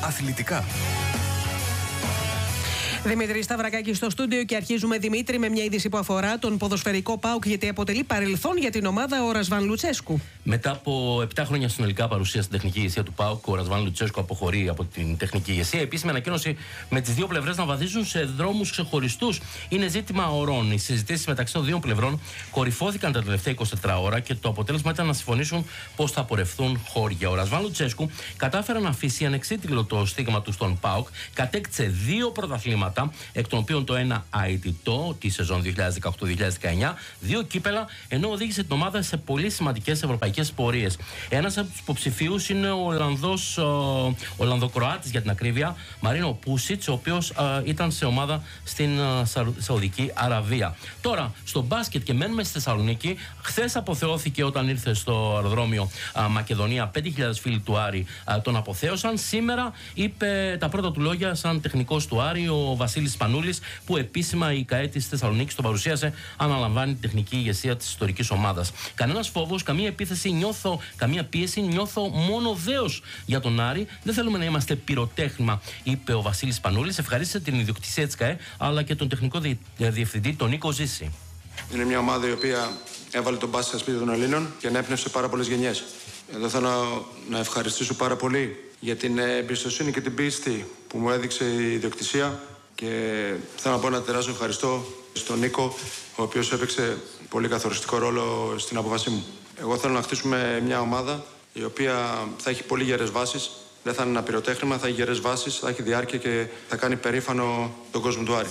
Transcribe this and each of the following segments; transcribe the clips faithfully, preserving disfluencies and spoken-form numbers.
Αθλητικά. Δημήτρη Σταυρακάκη στο στούντιο και αρχίζουμε, Δημήτρη, με μια είδηση που αφορά τον ποδοσφαιρικό ΠΑΟΚ, γιατί αποτελεί παρελθόν για την ομάδα ο Ρασβάν Λουτσέσκου. Μετά από επτά χρόνια συνολικά παρουσία στην τεχνική ηγεσία του ΠΑΟΚ, ο Ρασβάν Λουτσέσκου αποχωρεί από την τεχνική ηγεσία. Επίσημη ανακοίνωση με τις δύο πλευρές να βαδίζουν σε δρόμους ξεχωριστούς. Είναι ζήτημα ωρών. Οι συζητήσεις μεταξύ των δύο πλευρών κορυφώθηκαν τα τελευταία εικοσιτέσσερις ώρα και το αποτέλεσμα ήταν να συμφωνήσουν πώς θα πορευθούν χώρια. Ο Ρασβάν Λουτσέσκου κατάφερε να αφήσει ανεξίτηλο το στίγμα του στον ΠΑΟΚ, κατέκτησε δύο πρωταθλήματα, εκ των οποίων το ένα αετητό τη σεζόν δύο χιλιάδες δεκαοκτώ δύο χιλιάδες δεκαεννιά, δύο κύπελα, ενώ οδήγησε την ομάδα σε πολύ σημαντικές ευρωπαϊκές πορείες. Ένας από τους υποψηφίους είναι ο Ολλανδός, ο Ολλανδοκροάτης για την ακρίβεια, Μαρίνο Πούσιτς, ο οποίος α, ήταν σε ομάδα στην α, Σαουδική Αραβία. Τώρα, στο μπάσκετ, και μένουμε στη Θεσσαλονίκη, χθες αποθεώθηκε όταν ήρθε στο αεροδρόμιο α, Μακεδονία. πέντε χιλιάδες φίλοι του Άρη α, τον αποθέωσαν. Σήμερα είπε τα πρώτα του λόγια σαν τεχνικός του Άρη ο Βασίλης Σπανούλης, που επίσημα η ΚΑΕ της Θεσσαλονίκης τον παρουσίασε, αναλαμβάνει την τεχνική ηγεσία της ιστορικής ομάδας. Κανένας φόβος, καμία επίθεση, νιώθω, καμία πίεση, νιώθω μόνο δέος για τον Άρη. Δεν θέλουμε να είμαστε πυροτέχνημα, είπε ο Βασίλης Σπανούλης. Ευχαρίστησε την ιδιοκτησία της ΚΑΕ αλλά και τον τεχνικό διευθυντή, τον Νίκο Ζήση. Είναι μια ομάδα η οποία έβαλε τον μπάσκετ στα σπίτια των Ελλήνων και ανέπνευσε πάρα πολλές γενιές. Εδώ θέλω να ευχαριστήσω πάρα πολύ για την εμπιστοσύνη και την πίστη που μου έδειξε η ιδιοκτησία, και θέλω να πω ένα τεράστιο ευχαριστώ στον Νίκο, ο οποίος έπαιξε πολύ καθοριστικό ρόλο στην απόφασή μου. Εγώ θέλω να χτίσουμε μια ομάδα η οποία θα έχει πολύ γερές βάσεις, δεν θα είναι ένα πυροτέχνημα, θα έχει γερές βάσεις, θα έχει διάρκεια και θα κάνει περήφανο τον κόσμο του Άρη.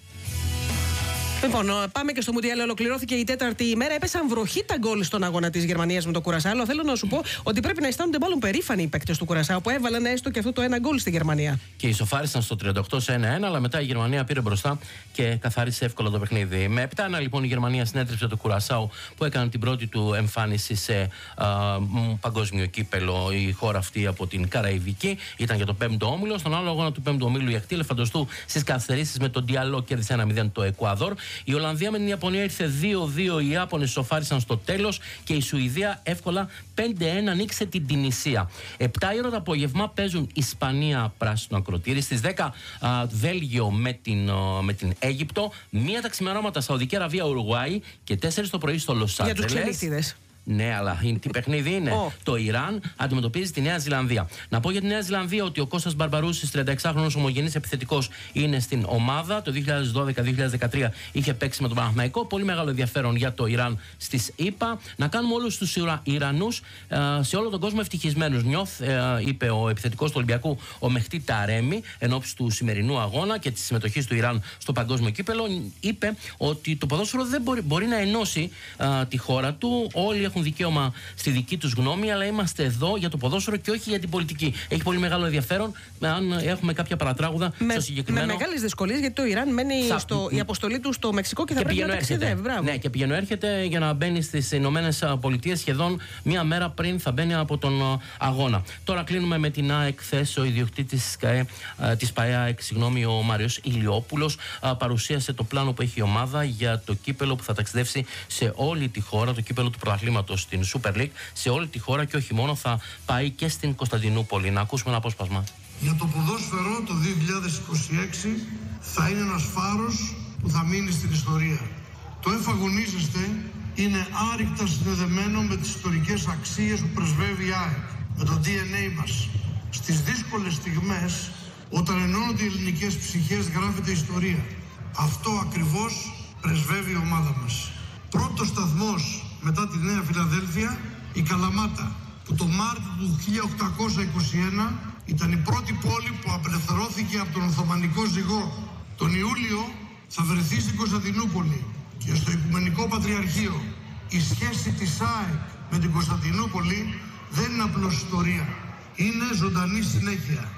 Λοιπόν, πάμε και στο Μουντιάλ. Ολοκληρώθηκε η τέταρτη ημέρα. Έπεσαν βροχή τα γκολ στον αγώνα της Γερμανίας με το Κουρασάο. Θέλω να σου πω ότι πρέπει να αισθάνονται μάλλον περήφανοι οι παίκτες του Κουρασάο που έβαλαν έστω και αυτό το ένα γκολ στη Γερμανία. Και ισοφάρισαν στο τριάντα οκτώ σε ένα ένα, αλλά μετά η Γερμανία πήρε μπροστά και καθάρισε εύκολα το παιχνίδι. Με επτά ένα λοιπόν η Γερμανία συνέτρεψε το Κουρασάο, που έκανε την πρώτη του εμφάνιση σε α, παγκόσμιο κύπελο η χώρα αυτή από την Καραϊβική. Ήταν για το πέμπτο όμιλο. Στον άλλο αγώνα του πέμπτου ομίλου η Ακτή Ελεφαντοστού στις καθυστερήσεις με τον Διαλό κέρδισε ένα μηδέν το Εκουαδόρ. Η Ολλανδία με την Ιαπωνία ήρθε δύο δύο, οι Ιάπωνες σοφάρισαν στο τέλος και η Σουηδία εύκολα πέντε ένα νίκησε την Τινησία. επτά η ώρα το απόγευμα παίζουν Ισπανία πράσινο ακροτήρι, στις δέκα α, Βέλγιο με την, α, με την Αίγυπτο, μία τα ξημερώματα Σαουδική Αραβία Ουρουγουάη και τέσσερις το πρωί στο Λος Άντζελες. Για τους ξενύχτιδες. Ναι, αλλά τι παιχνίδι είναι. Oh. Το Ιράν αντιμετωπίζει τη Νέα Ζηλανδία. Να πω για τη Νέα Ζηλανδία ότι ο Κώστας Μπαρμπαρούσης, τριανταεξάχρονος ομογενής επιθετικός, είναι στην ομάδα. Το δύο χιλιάδες δώδεκα δύο χιλιάδες δεκατρία είχε παίξει με τον Παναθηναϊκό. Πολύ μεγάλο ενδιαφέρον για το Ιράν στις ΗΠΑ. Να κάνουμε όλους τους Ιρα... Ιρανούς ε, σε όλο τον κόσμο ευτυχισμένους. Νιώθ, ε, είπε ο επιθετικός του Ολυμπιακού, ο Μεχτή Ταρέμι, εν ώψη του σημερινού αγώνα και της συμμετοχής του Ιράν στο παγκόσμιο κύπελο. Είπε ότι το ποδόσφαιρο δεν μπορεί, μπορεί να ενώσει ε, τη χώρα του. Όλοι έχουν δικαίωμα στη δική τους γνώμη, αλλά είμαστε εδώ για το ποδόσφαιρο και όχι για την πολιτική. Έχει πολύ μεγάλο ενδιαφέρον αν έχουμε κάποια παρατράγουδα με, στο συγκεκριμένο. Με μεγάλες δυσκολίες, γιατί το Ιράν μένει θα... στο, η αποστολή του στο Μεξικό και θα και πρέπει να ταξιδεύει. Ναι, και πηγαίνω έρχεται για να μπαίνει στις Ηνωμένες Πολιτείες σχεδόν μία μέρα πριν θα μπαίνει από τον αγώνα. Τώρα κλείνουμε με την ΑΕΚ. Χθες ο ιδιοκτήτης της ΠΑΕΑΕΚ, συγγνώμη, ο Μάριος Ηλιόπουλος, παρουσίασε το πλάνο που έχει η ομάδα για το κύπελο που θα ταξιδεύσει σε όλη τη χώρα, το κύπελο του πρωταθλήματος στην Super League, σε όλη τη χώρα και όχι μόνο, θα πάει και στην Κωνσταντινούπολη. Να ακούσουμε ένα απόσπασμα. Για το ποδόσφαιρο το δύο χιλιάδες είκοσι έξι θα είναι ένας φάρος που θα μείνει στην ιστορία. Το εμφαγωνίζεστε είναι άρρηκτα συνδεδεμένο με τις ιστορικές αξίες που πρεσβεύει η ΑΕΚ, με το ντι εν έι μας. Στις δύσκολες στιγμές, όταν ενώνονται οι ελληνικές ψυχές, γράφεται ιστορία. Αυτό ακριβώς πρεσβεύει η ομάδα μας. Πρώτος σταθμός μετά τη Νέα Φιλαδέλφια, η Καλαμάτα, που το Μάρτιο του χίλια οκτακόσια είκοσι ένα ήταν η πρώτη πόλη που απελευθερώθηκε από τον Οθωμανικό ζυγό. Τον Ιούλιο θα βρεθεί στην Κωνσταντινούπολη και στο Οικουμενικό Πατριαρχείο. Η σχέση της ΑΕΚ με την Κωνσταντινούπολη δεν είναι απλώς ιστορία, είναι ζωντανή συνέχεια.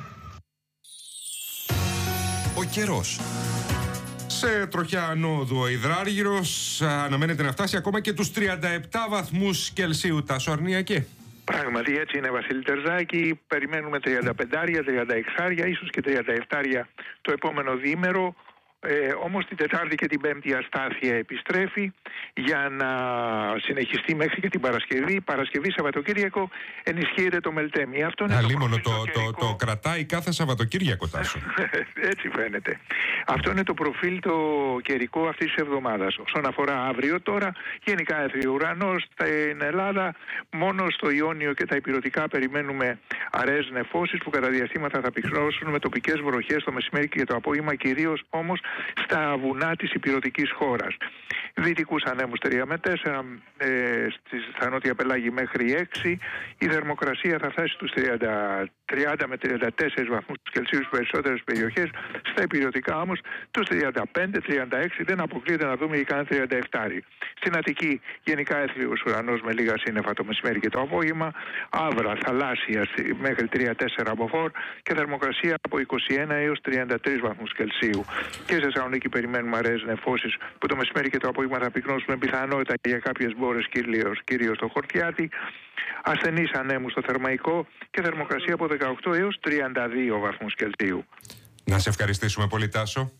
Ο καιρός. Σε τροχιά ανώδου ο υδράργυρος αναμένεται να φτάσει ακόμα και τους τριάντα επτά βαθμούς Κελσίου. Τάσο Αρνιακέ. Πράγματι έτσι είναι, Βασίλη Τερζάκη. Περιμένουμε τριάντα πέντε, τριάντα έξι, ίσως και τριάντα επτά το επόμενο διήμερο. Ε, όμως την Τετάρτη και την Πέμπτη η αστάθεια επιστρέφει για να συνεχιστεί μέχρι και την Παρασκευή. Παρασκευή, Σαββατοκύριακο ενισχύεται το Μελτέμι. Αυτό είναι Αλίμονο, το, το, το, το, το κρατάει κάθε Σαββατοκύριακο, Τάσο. Έτσι φαίνεται. Αυτό είναι το προφίλ το καιρικό αυτής της εβδομάδας. Όσον αφορά αύριο τώρα, γενικά έφυγε ο ουρανός στην Ελλάδα. Μόνο στο Ιόνιο και τα ηπειρωτικά περιμένουμε αραιές νεφώσεις που κατά διαστήματα θα πυκνώσουν με τοπικές βροχές το μεσημέρι και το απόγευμα, κυρίως όμως στα βουνά της ηπειρωτικής χώρας. Δυτικούς ανέμους τρία με τέσσερα, ε, στα νότια πελάγη μέχρι έξι. Η θερμοκρασία θα φτάσει στους τριάντα με τριάντα τέσσερις βαθμούς Κελσίου στις περισσότερες περιοχές. Στα ηπειρωτικά όμως τους τριάντα πέντε τριάντα έξι, δεν αποκλείεται να δούμε και κανένα τριάντα επτά. Στην Αττική γενικά έθριος ουρανός με λίγα σύννεφα το μεσημέρι και το απόγευμα. Άβρα θαλάσσια μέχρι τρία τέσσερα από φορ και θερμοκρασία από είκοσι ένα έως τριάντα τρεις βαθμούς Κελσίου. Και σε Θεσσαλονίκη περιμένουμε αραιές νεφώσεις που το μεσημέρι και το απόγευμα θα πυκνώσουν με πιθανότητα για κάποιες μπόρες, κυρίως, κυρίως στο Χορτιάτι. Ασθενείς ανέμους στο Θερμαϊκό και θερμοκρασία από δεκαοκτώ έως τριάντα δύο βαθμούς Κελσίου. Να σε ευχαριστήσουμε πολύ, Τάσο.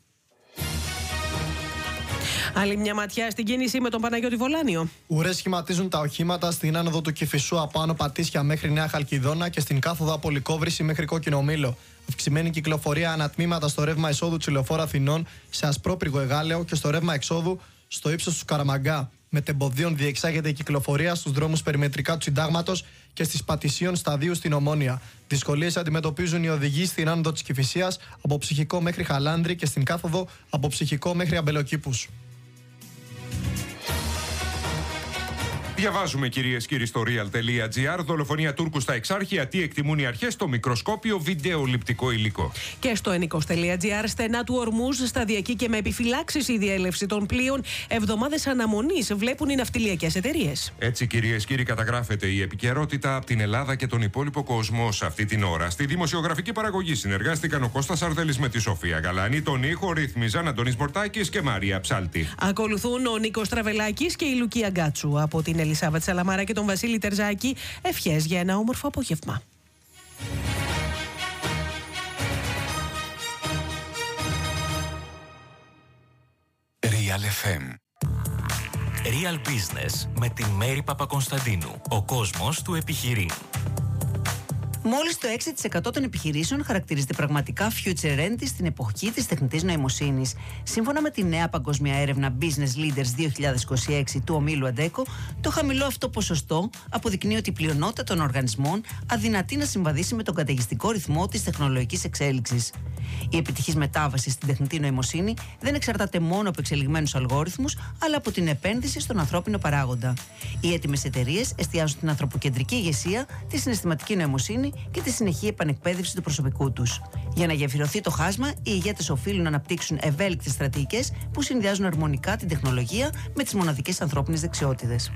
Άλλη μια ματιά στην κίνηση με τον Παναγιώτη Βολάνιο. Ουρές σχηματίζουν τα οχήματα στην άνοδο του Κηφισού από Άνω Πατήσια μέχρι Νέα Χαλκιδόνα και στην κάθοδο από Λυκόβρηση μέχρι Κόκκινο Μήλο. Αυξημένη κυκλοφορία ανατμήματα στο ρεύμα εισόδου Τσιλοφόρα Αθηνών σε Ασπρόπυργο Εγάλεο και στο ρεύμα εξόδου στο ύψος του Καραμαγκά. Μετεμποδίων διεξάγεται η κυκλοφορία στους δρόμους περιμετρικά του Συντάγματος και στις Πατησίων σταδίου στην Ομόνια. Δυσκολίες αντιμετωπίζουν οι οδηγοί στην άνοδο της Κηφισίας από Ψυχικό μέχρι Χαλάνδρη και στην κάθοδο από Ψυχικό μέχρι Αμπελοκήπους. Διαβάζουμε, κυρίες και κύριοι, στο real.gr. Δολοφονία Τούρκου στα Εξάρχεια. Τι εκτιμούν οι αρχές? Το μικροσκόπιο βιντεοληπτικό υλικό. Και στο ενικός.gr. Στενά του Ορμούζ, σταδιακή και με επιφυλάξεις η διέλευση των πλοίων. Εβδομάδες αναμονής βλέπουν οι ναυτιλιακές εταιρείες. Έτσι, κυρίες και κύριοι, καταγράφεται η επικαιρότητα από την Ελλάδα και τον υπόλοιπο κόσμο σε αυτή την ώρα. Στη δημοσιογραφική παραγωγή συνεργάστηκαν ο Κώστας Αρδέλης με τη Σοφία Γαλάνη. Τον ήχο ρύθμιζαν Αντώνης Μορτάκης και Μαρία Ψάλτη. Ακολουθούν ο Νίκος Τραβελάκης και η Λουκία Γκάτσου. Από την Ελισάβετ Σαλαμάρα και τον Βασίλη Τερζάκη, ευχές για ένα όμορφο απόγευμα. Real εφ εμ. Real Business με την Μέρη Παπακονσταντίνου. Ο κόσμος του επιχειρεί. Μόλις το έξι τοις εκατό των επιχειρήσεων χαρακτηρίζεται πραγματικά future ready στην εποχή της τεχνητής νοημοσύνης. Σύμφωνα με τη νέα παγκόσμια έρευνα Business Leaders δύο χιλιάδες είκοσι έξι του ομίλου Αντέκο, το χαμηλό αυτό ποσοστό αποδεικνύει ότι η πλειονότητα των οργανισμών αδυνατεί να συμβαδίσει με τον καταιγιστικό ρυθμό της τεχνολογικής εξέλιξης. Η επιτυχής μετάβαση στην τεχνητή νοημοσύνη δεν εξαρτάται μόνο από εξελιγμένους αλγόριθμους, αλλά από την επένδυση στον ανθρώπινο παράγοντα. Οι έτοιμες εταιρείες εστιάζουν στην ανθρωποκεντρική ηγεσία, τη συναισθηματική νοημοσύνη και τη συνεχή επανεκπαίδευση του προσωπικού τους. Για να γεφυρωθεί το χάσμα, οι ηγέτες οφείλουν να αναπτύξουν ευέλικτες στρατηγικές που συνδυάζουν αρμονικά την τεχνολογία με τις μοναδικές ανθρώπινες δεξιότητες.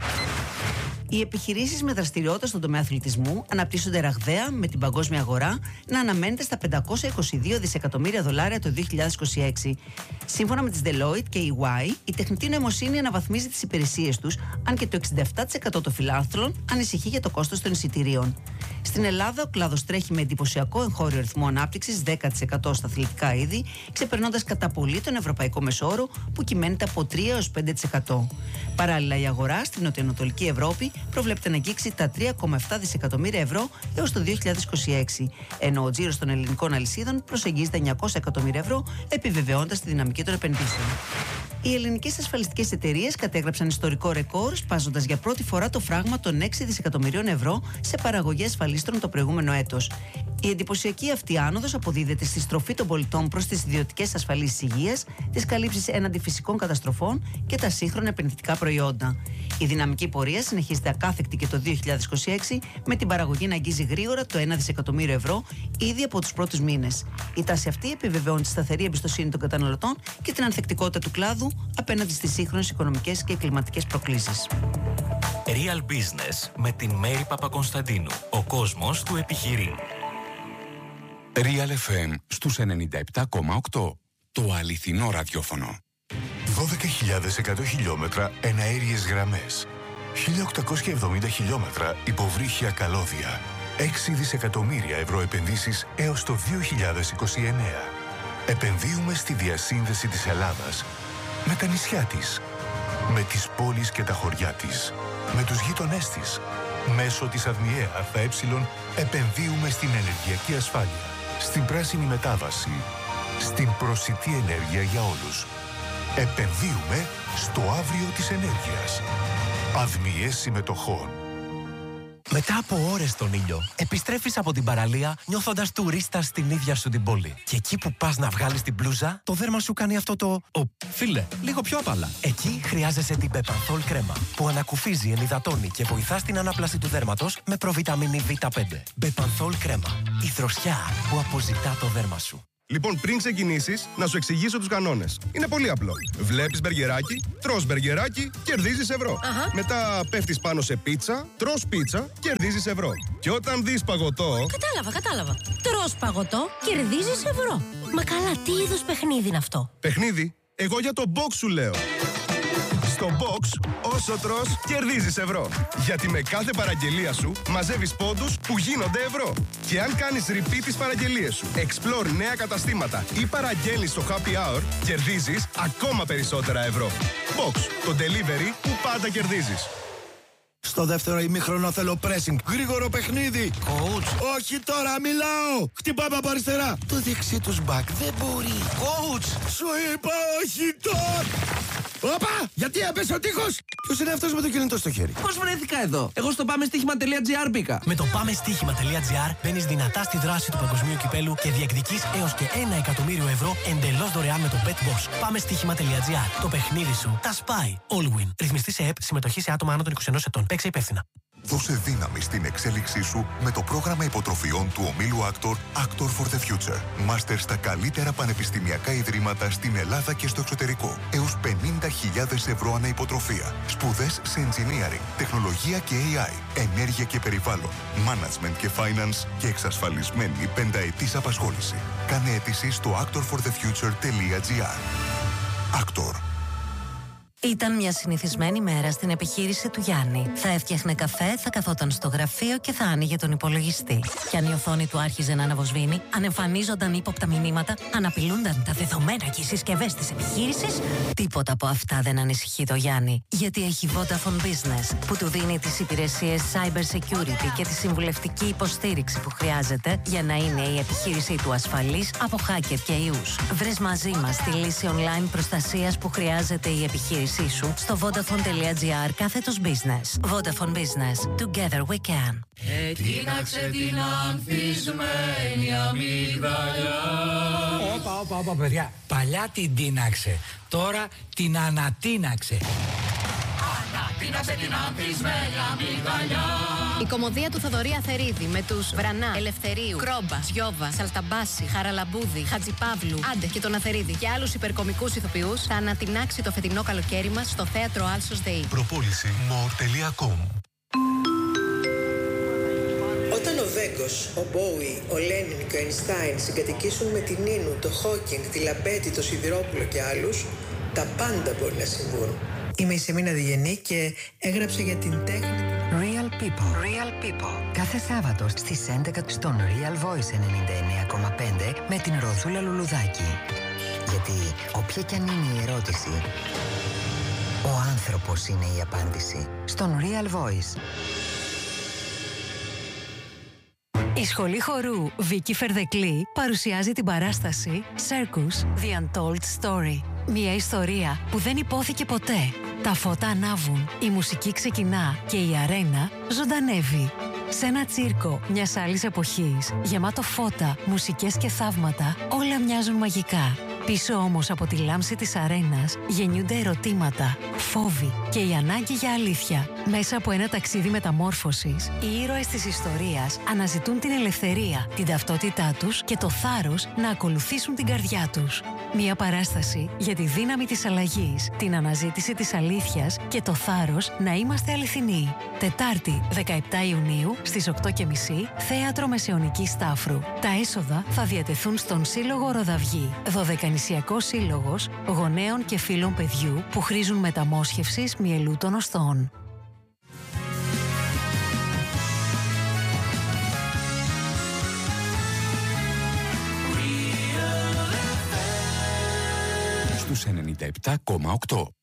Οι επιχειρήσεις με δραστηριότητα στον τομέα αθλητισμού αναπτύσσονται ραγδαία, με την παγκόσμια αγορά να αναμένεται στα πεντακόσια είκοσι δύο δισεκατομμύρια δολάρια το δύο χιλιάδες είκοσι έξι. Σύμφωνα με τις Deloitte και η Y, η τεχνητή νοημοσύνη αναβαθμίζει τις υπηρεσίες τους, αν και το εξήντα επτά τοις εκατό των φιλάθλων ανησυχεί για το κόστος των εισιτηρίων. Στην Ελλάδα, ο κλάδος τρέχει με εντυπωσιακό εγχώριο ρυθμό ανάπτυξης δέκα τοις εκατό στα αθλητικά είδη, ξεπερνώντας κατά πολύ τον ευρωπαϊκό μεσόωρο που κυμαίνεται από τρία έως πέντε τοις εκατό. Παράλληλα, η αγορά στην νοτιοανατολική Ευρώπη προβλέπεται να αγγίξει τα τρία κόμμα επτά δισεκατομμύρια ευρώ έως το δύο χιλιάδες είκοσι έξι, ενώ ο τζίρος των ελληνικών αλυσίδων προσεγγίζει τα εννιακόσια εκατομμύρια ευρώ, επιβεβαιώντας τη δυναμική των επενδύσεων. Οι ελληνικές ασφαλιστικές εταιρείες κατέγραψαν ιστορικό ρεκόρ, σπάζοντας για πρώτη φορά το φράγμα των έξι δισεκατομμυρίων ευρώ σε παραγωγή ασφαλίστρων το προηγούμενο έτος. Η εντυπωσιακή αυτή άνοδος αποδίδεται στη στροφή των πολιτών προς τις ιδιωτικές ασφαλίσεις υγείας, τις καλύψεις έναντι φυσικών καταστροφών και τα σύγχρονα επενδυτικά προϊόντα. Η δυναμική πορεία συνεχίζεται ακάθεκτη και το δύο χιλιάδες είκοσι έξι, με την παραγωγή να αγγίζει γρήγορα το ένα δισεκατομμύριο ευρώ ήδη από τους πρώτους μήνες. Η τάση αυτή επιβεβαιώνει τη σταθερή εμπιστοσύνη των καταναλωτών και την ανθεκτικότητα του κλάδου απέναντι στις σύγχρονες οικονομικές και κλιματικές προκλήσεις. Real Business με την Μέρη Παπακονσταντίνου. Ο κόσμος του επιχειρεί. Real εφ εμ στους ενενήντα επτά κόμμα οκτώ. Το αληθινό ραδιόφωνο. δώδεκα χιλιάδες εκατό χιλιόμετρα εναέριες γραμμές. χίλια οκτακόσια εβδομήντα χιλιόμετρα υποβρύχια καλώδια. έξι δισεκατομμύρια ευρώ επενδύσεις έως το δύο χιλιάδες είκοσι εννέα. Επενδύουμε στη διασύνδεση της Ελλάδας με τα νησιά της, με τις πόλεις και τα χωριά της, με τους γείτονές της. Μέσω της ΑΔΜΙΕ ΑΕ επενδύουμε στην ενεργειακή ασφάλεια, στην πράσινη μετάβαση, στην προσιτή ενέργεια για όλους. Επενδύουμε στο αύριο της ενέργειας. ΑΔΜΙΕ συμμετοχών. Μετά από ώρες στον ήλιο, επιστρέφεις από την παραλία νιώθοντας τουρίστας στην ίδια σου την πόλη. Και εκεί που πας να βγάλεις την μπλούζα, το δέρμα σου κάνει αυτό το «Ω, φίλε, λίγο πιο απαλά». Εκεί χρειάζεσαι την Bepanthol κρέμα, που ανακουφίζει, ενυδατώνει και βοηθά στην ανάπλαση του δέρματος με προβιταμίνη βι πέντε. Bepanthol κρέμα. Η δροσιά που αποζητά το δέρμα σου. Λοιπόν, πριν ξεκινήσεις, να σου εξηγήσω τους κανόνες. Είναι πολύ απλό. Βλέπεις μπεργκεράκι, τρως μπεργκεράκι, κερδίζεις ευρώ. Αχα. Μετά πέφτεις πάνω σε πίτσα, τρως πίτσα, κερδίζεις ευρώ. Και όταν δεις παγωτό... Κατάλαβα, κατάλαβα. Τρως παγωτό, κερδίζεις ευρώ. Μα καλά, τι είδους παιχνίδι είναι αυτό? Παιχνίδι? Εγώ για το box σου λέω. Στο box, όσο τρως, κερδίζεις ευρώ. Γιατί με κάθε παραγγελία σου μαζεύεις πόντους που γίνονται ευρώ. Και αν κάνεις repeat τις παραγγελίες σου, explore νέα καταστήματα ή παραγγέλνεις στο happy hour, κερδίζεις ακόμα περισσότερα ευρώ. Box, το delivery που πάντα κερδίζεις. Στο δεύτερο ημίχρονο θέλω pressing. Γρήγορο παιχνίδι. Coach. Όχι τώρα, μιλάω. Χτυπάμε από αριστερά. Το δεξί τους μπακ δεν μπορεί. Coach. Σου είπα όχι τώρα. Όπα! Γιατί έπεσε ο τείχος! Ποιος είναι αυτός με το κινητό στο χέρι? Πώς βρέθηκα εδώ? Εγώ στο πάμε στοίχημα τελεία τζι άρ μπήκα. Με το πάμε στοίχημα τελεία τζι άρ μπαίνεις δυνατά στη δράση του παγκοσμίου κυπέλου και διεκδικείς έως και ένα εκατομμύριο ευρώ εντελώς δωρεάν με το BetBoss. Πάμε στοίχημα τελεία τζι άρ. Το παιχνίδι σου τα σπάει. Allwin. Ρυθμιστή σε ΕΠ, συμμετοχή σε άτομα άνω των είκοσι ενός ετών. Παίξε υπεύθυνα. Δώσε δύναμη στην εξέλιξή σου με το πρόγραμμα υποτροφιών του ομίλου Actor Actor for the Future. Μάστερ στα καλύτερα πανεπιστημιακά ιδρύματα στην Ελλάδα και στο εξωτερικό. Έως πενήντα χιλιάδες ευρώ ανά υποτροφία. Σπουδές σε engineering, τεχνολογία και έι άι, ενέργεια και περιβάλλον, management και finance και εξασφαλισμένη πενταετής απασχόληση. Κάνε αίτηση στο actor for the future τελεία τζι άρ. Actor. Ήταν μια συνηθισμένη μέρα στην επιχείρηση του Γιάννη. Θα έφτιαχνε καφέ, θα καθόταν στο γραφείο και θα άνοιγε τον υπολογιστή. Και αν η οθόνη του άρχιζε να αναβοσβήνει, αν εμφανίζονταν ύποπτα μηνύματα, αν απειλούνταν τα δεδομένα και οι συσκευές της επιχείρησης, τίποτα από αυτά δεν ανησυχεί το Γιάννη. Γιατί έχει Vodafone Business, που του δίνει τις υπηρεσίες cyber security και τη συμβουλευτική υποστήριξη που χρειάζεται για να είναι η επιχείρησή του ασφαλής από hacker και ιούς. Βρες μαζί μας τη λύση online προστασίας που χρειάζεται η επιχείρηση σου στο vodafone τελεία τζι άρ κάθετος business. Vodafone Business. Together we can. Ετείναξε την ανθισμένη αμυγδαλιά. Όπα, όπα, όπα, παιδιά. Παλιά την τίναξε. Τώρα την ανατίναξε. Ανατείναξε την ανθισμένη αμυγδαλιά. Η κωμωδία του Θοδωρή Αθερίδη με τους Βρανά, Ελευθερίου, Κρόμπα, Σιώβα, Σαλταμπάση, Χαραλαμπούδη, Χατζιπαύλου, Άντε και τον Αθερίδη και άλλους υπερκομικούς ηθοποιούς θα ανατινάξει το φετινό καλοκαίρι μας στο θέατρο Άλσος ΔΕΗ. Προπόληση more τελεία com. Όταν ο Βέγκος, ο Μπόουι, ο Λένιν και ο Αϊνστάιν συγκατοικήσουν με την Νίνου, το Χόκινγκ, τη Λαμπέτη, το Σιδηρόπουλο και άλλους, τα πάντα μπορεί να συμβούν. Είμαι η Σεμίνα Διγενή και έγραψα για την τέχνη. Real People. Real People. Κάθε Σάββατο στις έντεκα στον Real Voice ενενήντα εννέα κόμμα πέντε με την Ροδούλα Λουλουδάκη. Γιατί όποια κι αν είναι η ερώτηση, ο άνθρωπος είναι η απάντηση. Στον Real Voice. Η Σχολή Χορού Βίκη Φερδεκλή παρουσιάζει την παράσταση Circus The Untold Story. Μια ιστορία που δεν υπόθηκε ποτέ. Τα φώτα ανάβουν, η μουσική ξεκινά και η αρένα ζωντανεύει. Σε ένα τσίρκο μιας άλλης εποχής, γεμάτο φώτα, μουσικές και θαύματα, όλα μοιάζουν μαγικά. Πίσω όμως από τη λάμψη της αρένας γεννιούνται ερωτήματα, φόβοι και η ανάγκη για αλήθεια. Μέσα από ένα ταξίδι μεταμόρφωσης, οι ήρωες της ιστορίας αναζητούν την ελευθερία, την ταυτότητά τους και το θάρρος να ακολουθήσουν την καρδιά τους. Μια παράσταση για τη δύναμη της αλλαγής, την αναζήτηση της αλήθειας και το θάρρος να είμαστε αληθινοί. Τετάρτη δεκαεπτά Ιουνίου στις οκτώ και μισή, Θέατρο Μεσαιωνικής Στάφρου. Τα έσοδα θα διατεθούν στον Σύλλογο Ροδαυγή, Δωδεκανησιακός Σύλλογος Γονέων και Φίλων Παιδιού που χρήζουν μεταμόσχευσης μυελού των οστών. στους ενενήντα επτά κόμμα οκτώ.